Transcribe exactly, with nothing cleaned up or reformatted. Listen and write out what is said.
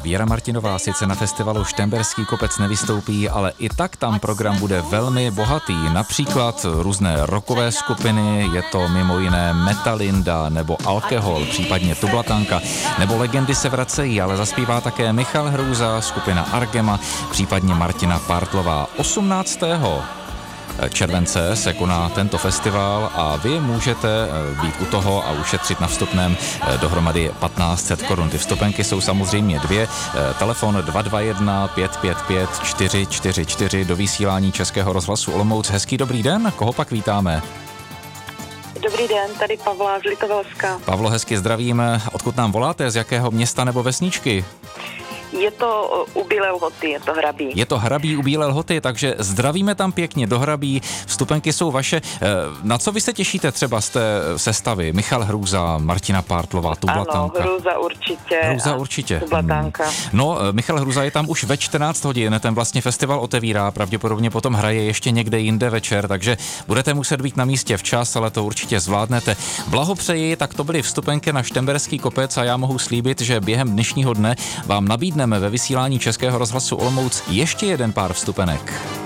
Věra Martinová sice na festivalu Štemberský kopec nevystoupí, ale i tak tam program bude velmi bohatý. Například různé rockové skupiny, je to mimo jiné Metalinda nebo Alkohol, případně Tublatanka, nebo Legendy se vracejí, ale zaspívá také Michal Hrůza, skupina Argema, případně Martina Partlová. osmnáctého července se koná tento festival a vy můžete být u toho a ušetřit na vstupném dohromady patnáct set korun. Ty vstupenky jsou samozřejmě dvě. Telefon dva dva jedna pět pět pět čtyři čtyři čtyři do vysílání Českého rozhlasu Olomouc. Hezký dobrý den, koho pak vítáme? Dobrý den, tady Pavla z Litovelska. Pavlo, hezky zdravíme. Odkud nám voláte? Z jakého města nebo vesničky? Je to u Bílé Lhoty, je to Hrabí. Je to Hrabí u Bílé Lhoty, takže zdravíme tam pěkně do Hrabí. Vstupenky jsou vaše. Na co vy se těšíte třeba z té sestavy? Michal Hrůza, Martina Partlová, Tublatanka. Ano, Hrůza určitě. Hrůza určitě. Tublatanka. Hmm. No, Michal Hrůza je tam už ve čtrnáct hodin, ten vlastně festival otevírá, pravděpodobně potom hraje ještě někde jinde večer, takže budete muset být na místě včas, ale to určitě zvládnete. Blahopřeji, tak to byly vstupenky na Štemberský kopec a já mohu slíbit, že během dnešního dne vám nabídneme ve vysílání Českého rozhlasu Olomouc ještě jeden pár vstupenek.